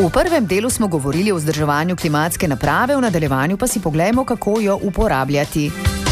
V prvem delu smo govorili o vzdrževanju klimatske naprave, v nadaljevanju pa si poglejmo, kako jo uporabljati.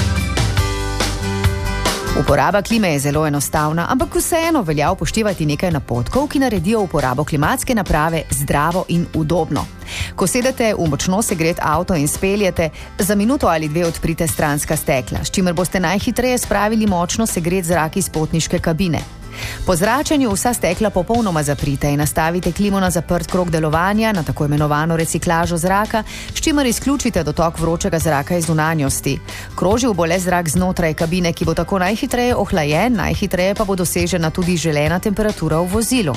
Uporaba klime je zelo enostavna, ampak vseeno velja upoštevati nekaj napotkov, ki naredijo uporabo klimatske naprave zdravo in udobno. Ko sedete v močno segret avto in speljete, za minuto ali dve odprite stranska stekla, s čimer boste najhitreje spravili močno segret zrak iz potniške kabine. Po zračenju vsa stekla popolnoma zaprite in nastavite klimo na zaprt krog delovanja, na tako imenovano reciklažo zraka, s čimer izključite dotok vročega zraka iz zunanjosti. Krožil bo le zrak znotraj kabine, ki bo tako najhitreje ohlajen, najhitreje pa bo dosežena tudi želena temperatura v vozilu.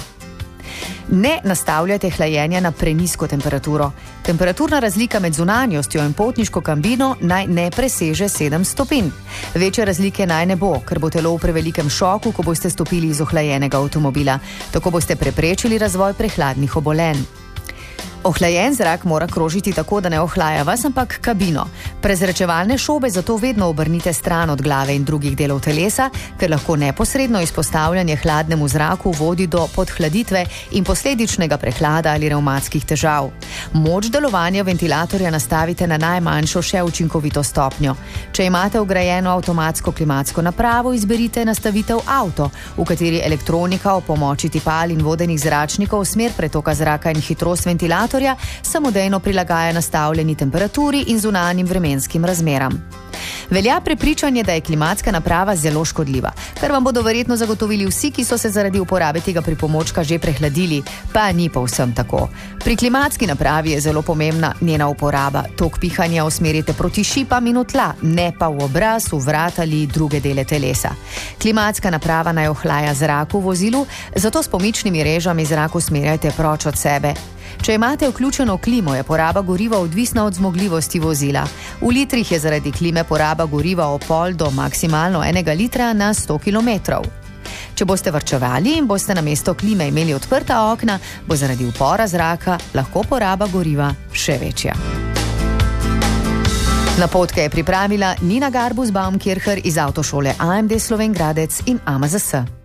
Ne nastavljajte hlajenja na prenizko temperaturo. Temperaturna razlika med zunanjostjo in potniško kabino naj ne preseže 7 stopinj. Večje razlike naj ne bo, ker bo telo v prevelikem šoku, ko boste stopili iz ohlajenega avtomobila. Tako boste preprečili razvoj prehladnih obolenj. Ohlajen zrak mora krožiti tako, da ne ohlaja vas, ampak kabino. Prezračevalne šobe zato vedno obrnite stran od glave in drugih delov telesa, ker lahko neposredno izpostavljanje hladnemu zraku vodi do podhladitve in posledičnega prehlada ali revmatskih težav. Moč delovanja ventilatorja nastavite na najmanjšo še učinkovito stopnjo. Če imate vgrajeno avtomatsko klimatsko napravo, izberite nastavitev avto, v kateri elektronika ob pomoči tipal in vodenih zračnikov smer pretoka zraka in hitrost ventilatorja samodejno prilagaja nastavljeni temperaturi in zunanjim vremenskim razmeram. Velja prepričanje, da je klimatska naprava zelo škodljiva, kar vam bodo verjetno zagotovili vsi, ki so se zaradi uporabe tega pripomočka že prehladili, pa ni povsem tako. Pri klimatski napravi je zelo pomembna njena uporaba. Tok pihanja usmerite proti šipam in v tla, ne pa v obraz, v vrat ali druge dele telesa. Klimatska naprava naj ohlaja zrak v vozilu, zato s pomičnimi režami zrak usmerjajte proč od sebe. Če imate vključeno klimo, je poraba goriva odvisna od zmogljivosti vozila. V litrih je zaradi klime poraba goriva od pol do maksimalno 1 litra na 100 km. Če boste varčevali in boste namesto klime imeli odprta okna, bo zaradi upora zraka lahko poraba goriva še večja. Napotke je pripravila Nina Garbus-Baumkircher iz avtošole AMD Slovenj Gradec in AMZS.